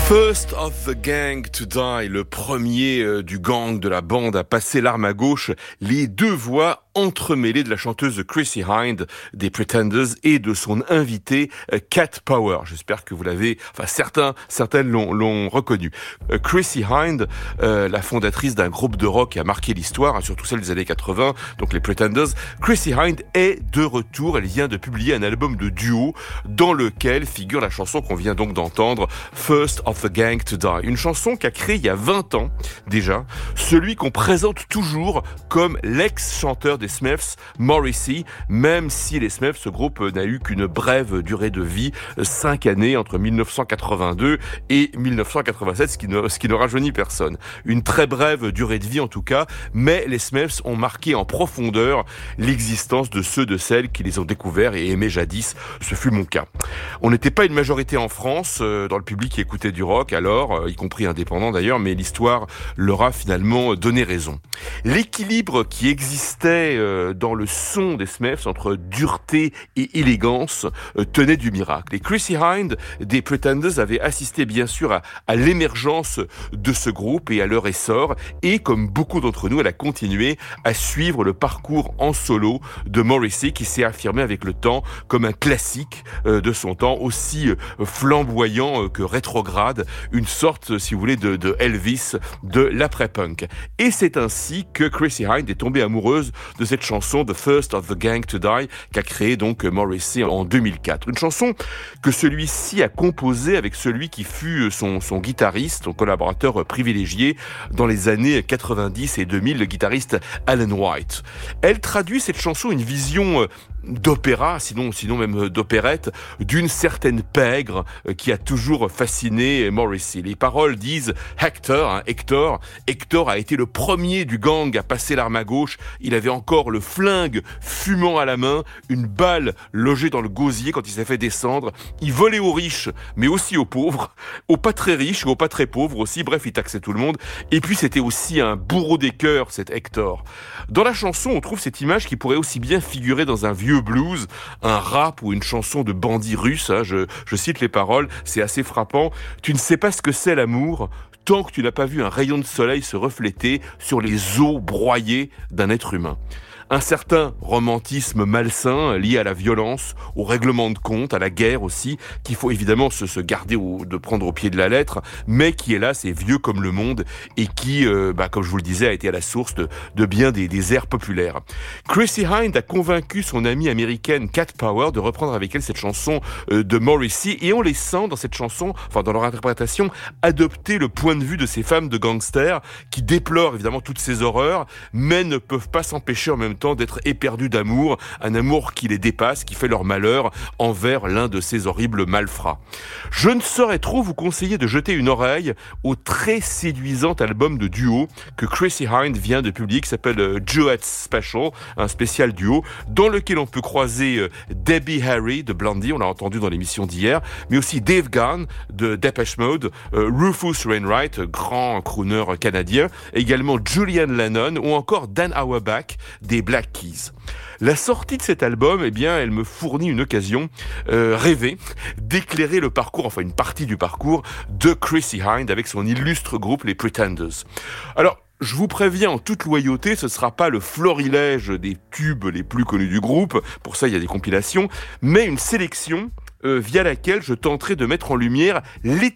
First of the gang to die, le premier du gang de la bande à passer l'arme à gauche, les deux voix entremêlées de la chanteuse Chrissie Hynde des Pretenders et de son invité Cat Power. J'espère que vous l'avez, certaines l'ont reconnu. Chrissie Hynde, la fondatrice d'un groupe de rock qui a marqué l'histoire, surtout celle des années 80, donc les Pretenders. Chrissie Hynde est de retour, elle vient de publier un album de duo dans lequel figure la chanson qu'on vient donc d'entendre, First of the Gang to Die. Une chanson qu'a créée il y a 20 ans déjà, celui qu'on présente toujours comme l'ex-chanteur des Smiths, Morrissey, même si les Smiths, ce groupe n'a eu qu'une brève durée de vie, 5 années entre 1982 et 1987, ce qui ne rajeunit personne. Une très brève durée de vie en tout cas, mais les Smiths ont marqué en profondeur l'existence de ceux de celles qui les ont découverts et aimés jadis. Ce fut mon cas. On n'était pas une majorité en France, dans le public qui écoutait du rock alors, y compris indépendant d'ailleurs, mais l'histoire leur a finalement donné raison. L'équilibre qui existait dans le son des Smiths entre dureté et élégance tenait du miracle. Et Chrissie Hynde des Pretenders avait assisté bien sûr à l'émergence de ce groupe et à leur essor, et comme beaucoup d'entre nous, elle a continué à suivre le parcours en solo de Morrissey qui s'est affirmé avec le temps comme un classique de son temps, aussi flamboyant que rétrograde, une sorte, si vous voulez, de Elvis de l'après-punk. Et c'est ainsi que Chrissie Hynde est tombée amoureuse de cette chanson The First of the Gang to Die qu'a créée donc Morrissey en 2004. Une chanson que celui-ci a composée avec celui qui fut son guitariste, son collaborateur privilégié dans les années 90 et 2000, le guitariste Alan White. Elle traduit cette chanson une vision d'opéra, sinon même d'opérette, d'une certaine pègre qui a toujours fasciné Morrissey. Les paroles disent Hector a été le premier du gang à passer l'arme à gauche. Il avait encore le flingue fumant à la main, une balle logée dans le gosier quand il s'est fait descendre. Il volait aux riches, mais aussi aux pauvres, aux pas très riches, aux pas très pauvres aussi. Bref, il taxait tout le monde. Et puis c'était aussi un bourreau des cœurs, cet Hector. Dans la chanson, on trouve cette image qui pourrait aussi bien figurer dans un vieux blues, un rap ou une chanson de bandits russes. Je cite les paroles, c'est assez frappant. Tu ne sais pas ce que c'est l'amour tant que tu n'as pas vu un rayon de soleil se refléter sur les os broyés d'un être humain. Un certain romantisme malsain lié à la violence, au règlement de compte, à la guerre aussi, qu'il faut évidemment se garder de prendre au pied de la lettre, mais qui hélas est vieux comme le monde et qui, comme je vous le disais, a été à la source de bien des airs populaires. Chrissie Hynde a convaincu son amie américaine Cat Power de reprendre avec elle cette chanson de Morrissey, et on les sent dans cette chanson, dans leur interprétation, adopter le point de vue de ces femmes de gangsters qui déplorent évidemment toutes ces horreurs, mais ne peuvent pas s'empêcher en même temps d'être éperdus d'amour, un amour qui les dépasse, qui fait leur malheur envers l'un de ces horribles malfrats. Je ne saurais trop vous conseiller de jeter une oreille au très séduisant album de duo que Chrissie Hynde vient de publier, qui s'appelle Duet Special, un spécial duo, dans lequel on peut croiser Debbie Harry de Blondie, on l'a entendu dans l'émission d'hier, mais aussi Dave Gahan de Depeche Mode, Rufus Wainwright, grand crooner canadien, également Julian Lennon ou encore Dan Auerbach des Black Keys. La sortie de cet album, elle me fournit une occasion rêvée d'éclairer le parcours, une partie du parcours de Chrissie Hynde avec son illustre groupe les Pretenders. Alors, je vous préviens en toute loyauté, ce ne sera pas le florilège des tubes les plus connus du groupe, pour ça il y a des compilations, mais une sélection via laquelle je tenterai de mettre en lumière les